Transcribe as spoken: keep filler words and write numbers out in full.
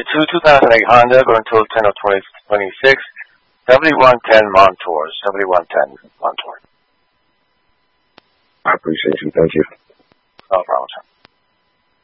sixty-two two thousand eight Honda going until ten of twenty twenty-six. seventy-one ten Montour. seventy-one ten Montour. I appreciate you. Thank you. No problem, sir.